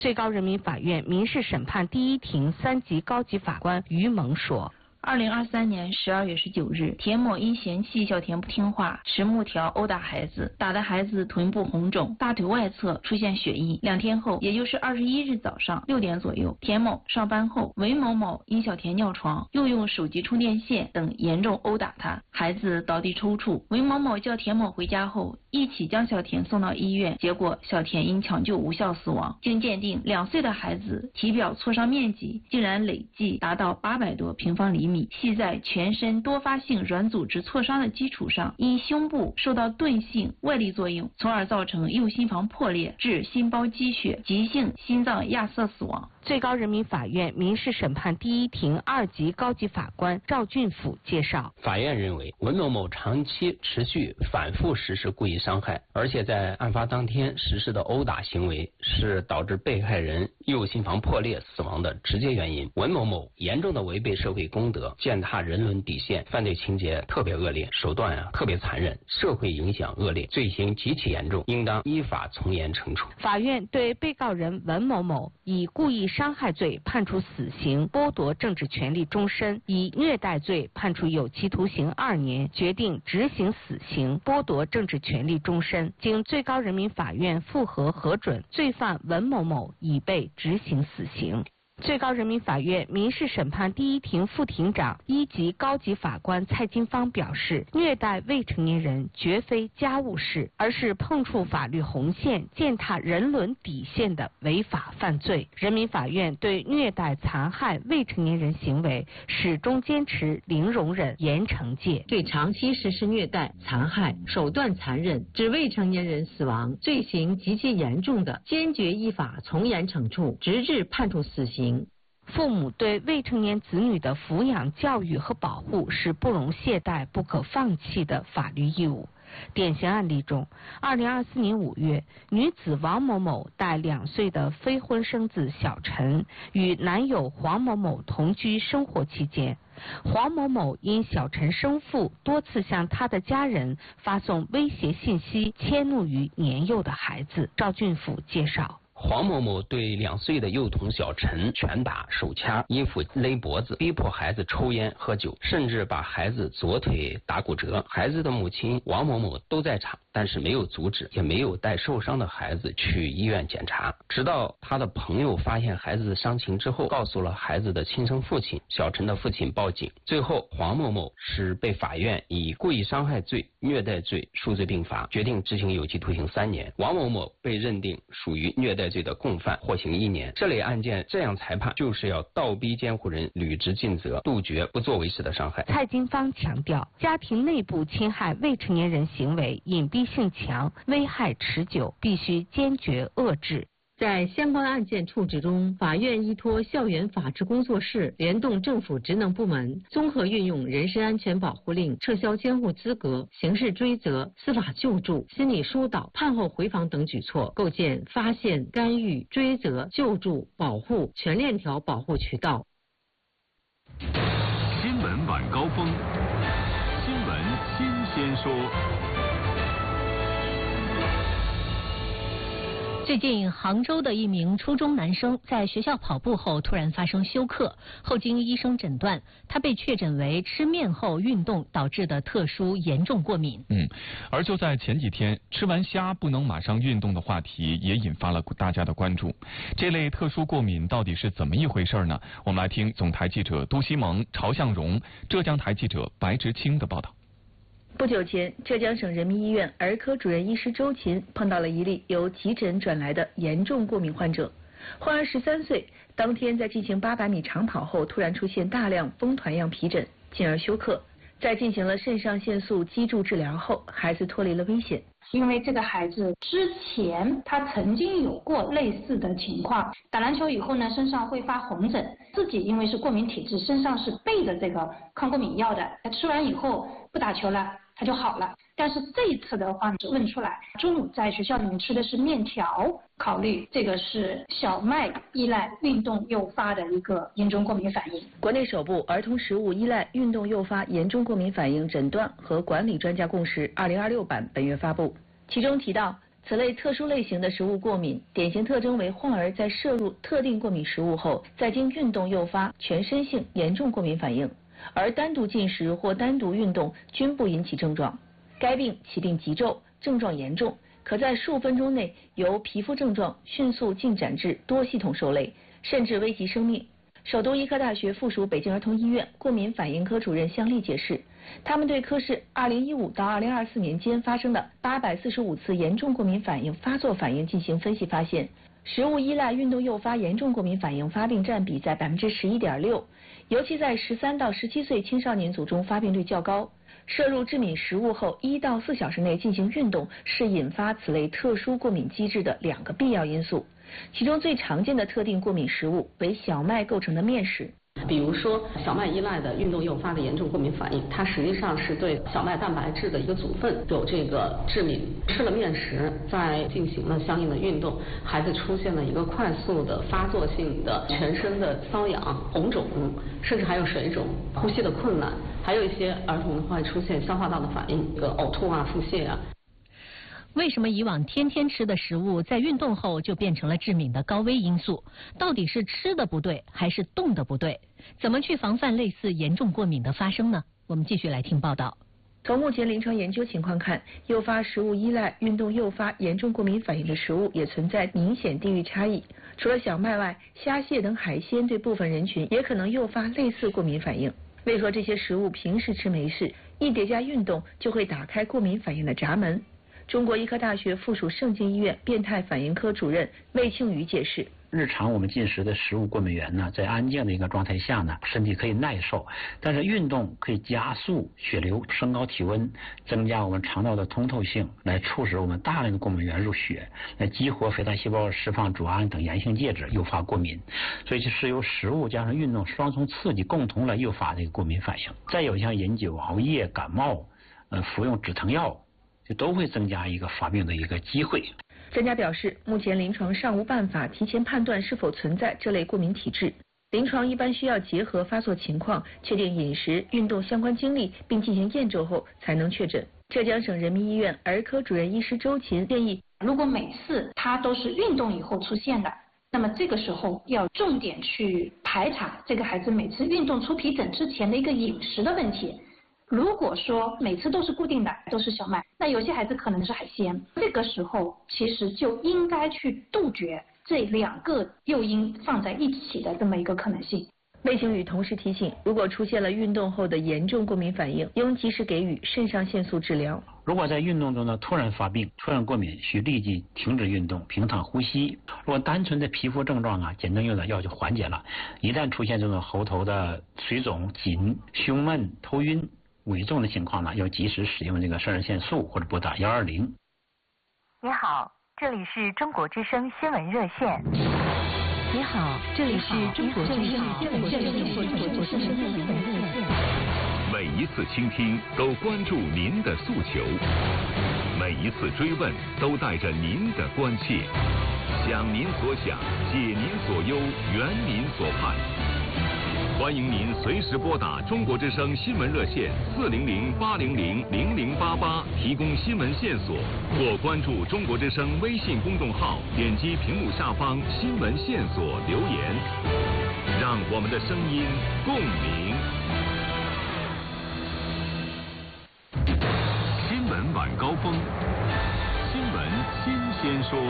最高人民法院民事审判第一庭3级高级法官于萌说。 2023年12月19日，田某因嫌弃小田不听话，持木条殴打孩子，打的孩子臀部红肿，大腿外侧出现血溢。2天后，也就是21日早上6点左右，田某上班后，韦某某因小田尿床，又用手机充电线等严重殴打他，孩子倒地抽搐。韦某某叫田某回家后，一起将小田送到医院，结果小田因抢救无效死亡。经鉴定，2岁的孩子体表挫伤面积竟然累计达到800多平方厘米。系在全身多发性软组织挫伤的基础上，因胸部受到钝性外力作用，从而造成右心房破裂，致心包积血，急性心脏亚塞死亡。 最高人民法院民事审判第一庭2级高级法官赵俊甫介绍， 法院认为文某某长期持续反复实施故意伤害，而且在案发当天实施的殴打行为是导致被害人右心房破裂死亡的直接原因。文某某严重的违背社会公德，践踏人伦底线，犯罪情节特别恶劣，手段特别残忍，社会影响恶劣，罪行极其严重，应当依法从严惩处。 法院对被告人文某某以故意伤害罪判处死刑，剥夺政治权利终身；以虐待罪判处有期徒刑2年，决定执行死刑，剥夺政治权利终身。经最高人民法院复核核准，罪犯文某某已被执行死刑。最高人民法院民事审判第一庭副庭长1级高级法官蔡金芳表示，虐待未成年人绝非家务事，而是碰触法律红线、践踏人伦底线的违法犯罪。人民法院对虐待残害未成年人行为始终坚持零容忍、严惩戒， 对长期实施虐待、残害、手段残忍致未成年人死亡、罪行极其严重的，坚决依法从严惩处，直至判处死刑。 父母对未成年子女的抚养、教育和保护是不容懈怠、不可放弃的法律义务。典型案例中，2024年5月，女子王某某带2岁的非婚生子小陈与男友黄某某同居生活期间，黄某某因小陈生父多次向他的家人发送威胁信息，迁怒于年幼的孩子。赵俊甫介绍。 黄某某对2岁的幼童小陈拳打、手掐、衣服勒脖子，逼迫孩子抽烟喝酒，甚至把孩子左腿打骨折。孩子的母亲王某某都在场，但是没有阻止，也没有带受伤的孩子去医院检查。直到他的朋友发现孩子的伤情之后，告诉了孩子的亲生父亲，小陈的父亲报警。最后黄某某是被法院以故意伤害罪、虐待罪数罪并罚，决定执行有期徒刑3年。王某某被认定属于虐待罪的共犯，获刑1年。这类案件这样裁判，就是要倒逼监护人履职尽责，杜绝不作为时的伤害。 蔡金芳强调，家庭内部侵害未成年人行为隐蔽性强，危害持久，必须坚决遏制。 在相关案件处置中，法院依托校园法治工作室，联动政府职能部门，综合运用人身安全保护令、撤销监护资格、刑事追责、司法救助、心理疏导、判后回访等举措，构建发现、干预、追责、救助、保护全链条保护渠道。 新闻晚高峰，新闻新鲜说。 最近，杭州的一名初中男生在学校跑步后突然发生休克，后经医生诊断，他被确诊为吃面后运动导致的特殊严重过敏。 而就在前几天，吃完虾不能马上运动的话题也引发了大家的关注。这类特殊过敏到底是怎么一回事呢？我们来听总台记者杜西蒙、曹向荣，浙江台记者白直清的报道。 不久前，浙江省人民医院儿科主任医师周琴碰到了一例由急诊转来的严重过敏患者。患儿13岁，当天在进行800米长跑后，突然出现大量风团样皮疹，进而休克。在进行了肾上腺素激注治疗后，孩子脱离了危险。 因为这个孩子之前他曾经有过类似的情况，打篮球以后呢，身上会发红疹，自己因为是过敏体质，身上是备着这个抗过敏药的，他吃完以后不打球了，他就好了。但是这一次的话问出来，中午在学校里面吃的是面条，考虑这个是小麦依赖运动诱发的一个严重过敏反应。 国内首部儿童食物依赖运动诱发严重过敏反应诊断和管理专家共识2026版本月发布，其中提到此类特殊类型的食物过敏，典型特征为患儿在摄入特定过敏食物后，再经运动诱发全身性严重过敏反应，而单独进食或单独运动均不引起症状。该病起病急骤，症状严重，可在数分钟内由皮肤症状迅速进展至多系统受累，甚至危及生命。首都医科大学附属北京儿童医院过敏反应科主任向丽解释，他们对科室2015到2024年间发生的845次严重过敏反应发作反应进行分析，发现食物依赖运动诱发严重过敏反应发病占比在11.6%，尤其在13到17岁青少年组中发病率较高。摄入致敏食物后1到4小时内进行运动是引发此类特殊过敏机制的2个必要因素。其中最常见的特定过敏食物为小麦构成的面食。 比如说小麦依赖的运动诱发的严重过敏反应，它实际上是对小麦蛋白质的一个组分有这个致敏。吃了面食，再进行了相应的运动，孩子出现了一个快速的发作性的全身的瘙痒、红肿，甚至还有水肿、呼吸的困难，还有一些儿童会出现消化道的反应，呕吐啊、腹泻啊。 为什么以往天天吃的食物在运动后就变成了致敏的高危因素？到底是吃的不对还是动的不对？怎么去防范类似严重过敏的发生呢？我们继续来听报道。 从目前临床研究情况看，诱发食物依赖、运动诱发严重过敏反应的食物也存在明显地域差异。除了小麦外，虾蟹等海鲜对部分人群也可能诱发类似过敏反应。为何这些食物平时吃没事，一叠加运动就会打开过敏反应的闸门？中国医科大学附属盛京医院变态反应科主任魏庆宇解释， 日常我们进食的食物过敏源呢，在安静的一个状态下呢，身体可以耐受，但是运动可以加速血流，升高体温，增加我们肠道的通透性，来促使我们大量的过敏源入血，来激活肥大细胞释放组胺等炎性介质，诱发过敏。所以是由食物加上运动双重刺激，共同来诱发这个过敏反应。再有像饮酒、熬夜、感冒，服用止疼药，就都会增加一个发病的一个机会。 专家表示，目前临床尚无办法提前判断是否存在这类过敏体质，临床一般需要结合发作情况，确定饮食、运动相关经历，并进行验证后才能确诊。浙江省人民医院儿科主任医师周琴建议， 如果每次他都是运动以后出现的，那么这个时候要重点去排查这个孩子每次运动出皮疹之前的一个饮食的问题。如果说每次都是固定的，都是小麦，那有些孩子可能是海鲜，这个时候其实就应该去杜绝这2个诱因放在一起的这么一个可能性。 魏庆宇同时提醒，如果出现了运动后的严重过敏反应，应及时给予肾上腺素治疗。 如果在运动中呢突然发病、突然过敏，需立即停止运动，平躺呼吸。如果单纯的皮肤症状啊，简单用点药就缓解了。一旦出现这种喉头的水肿、紧、胸闷、头晕、危重的情况呢，要及时使用这个肾上腺素或者拨打120。 你好，这里是中国之声新闻热线。 你好，这里是中国之声新闻热线。 每一次倾听都关注您的诉求，每一次追问都带着您的关切，想您所想，解您所忧，圆您所盼。欢迎您随时拨打中国之声新闻热线400-800-0088，提供新闻线索，或关注中国之声微信公众号，点击屏幕下方新闻线索留言，让我们的声音共鸣。新闻晚高峰，新闻新鲜说。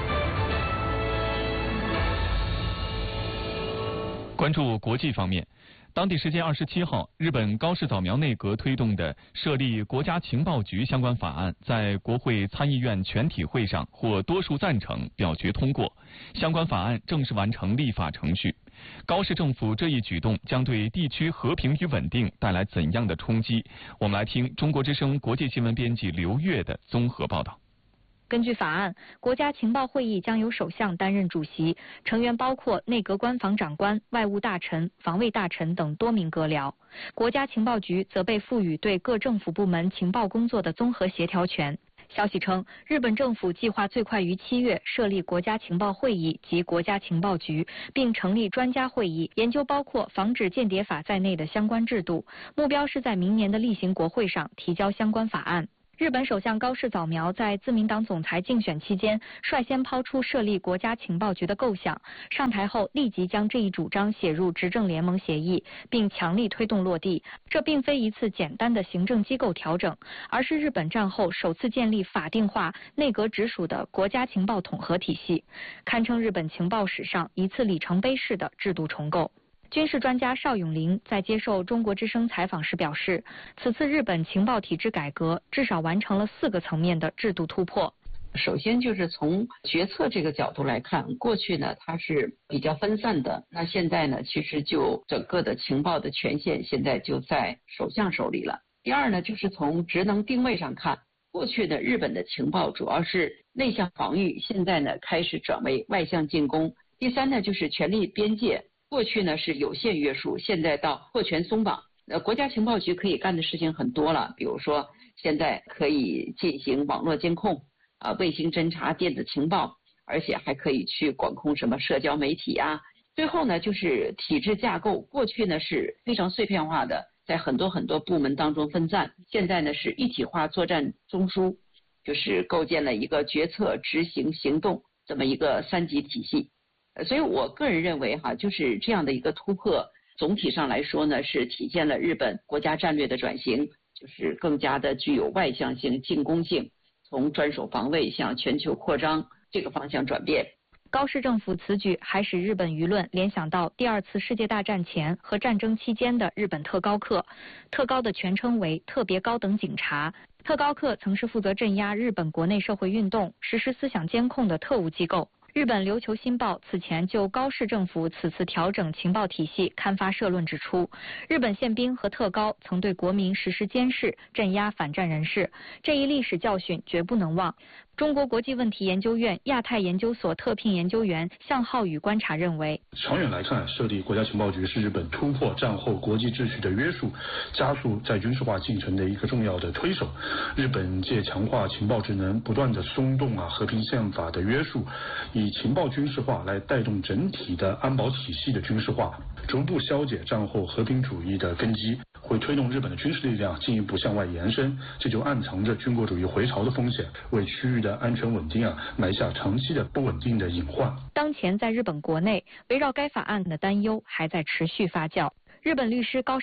关注国际方面，当地时间27号，日本高市早苗内阁推动的设立国家情报局相关法案在国会参议院全体会上获多数赞成表决通过，相关法案正式完成立法程序。高市政府这一举动将对地区和平与稳定带来怎样的冲击？我们来听中国之声国际新闻编辑刘越的综合报道。 根据法案，国家情报会议将由首相担任主席，成员包括内阁官房长官、外务大臣、防卫大臣等多名阁僚。国家情报局则被赋予对各政府部门情报工作的综合协调权。消息称，日本政府计划最快于7月设立国家情报会议及国家情报局，并成立专家会议，研究包括防止间谍法在内的相关制度，目标是在明年的例行国会上提交相关法案。 日本首相高市早苗在自民党总裁竞选期间率先抛出设立国家情报局的构想，上台后立即将这一主张写入执政联盟协议，并强力推动落地。这并非一次简单的行政机构调整，而是日本战后首次建立法定化、内阁直属的国家情报统合体系，堪称日本情报史上一次里程碑式的制度重构。军事专家邵永林在接受中国之声采访时表示，此次日本情报体制改革至少完成了4个层面的制度突破。 首先就是从决策这个角度来看，过去呢它是比较分散的，那现在呢其实就整个的情报的权限现在就在首相手里了。第二呢就是从职能定位上看，过去的日本的情报主要是内向防御，现在呢开始转为外向进攻。第三呢就是权力边界，过去呢是有限约束，现在到扩权松绑。国家情报局可以干的事情很多了，比如说现在可以进行网络监控、卫星侦察、电子情报，而且还可以去管控什么社交媒体啊。最后呢就是体制架构，过去呢是非常碎片化的，在很多部门当中分散，现在呢是一体化作战中枢，就是构建了一个决策、执行、行动这么一个3级体系。所以我个人认为就是这样的一个突破，总体上来说呢，是体现了日本国家战略的转型，就是更加的具有外向性、进攻性，从专守防卫向全球扩张这个方向转变。 高市政府此举还使日本舆论联想到第2次世界大战前和战争期间的日本特高课，特高的全称为特别高等警察。特高课曾是负责镇压日本国内社会运动、实施思想监控的特务机构。日本琉球新报此前就高市政府此次调整情报体系刊发社论指出，日本宪兵和特高曾对国民实施监视、镇压反战人士，这一历史教训绝不能忘。中国国际问题研究院亚太研究所特聘研究员向浩宇观察认为， 长远来看，设立国家情报局是日本突破战后国际秩序的约束，加速再军事化进程的一个重要的推手。日本借强化情报职能，不断的松动和平宪法的约束，以情报军事化来带动整体的安保体系的军事化，逐步消解战后和平主义的根基，会推动日本的军事力量进一步向外延伸，这就暗藏着军国主义回潮的风险，为区域的安全稳定埋下长期的不稳定的隐患。 当前在日本国内，围绕该法案的担忧还在持续发酵。日本律师高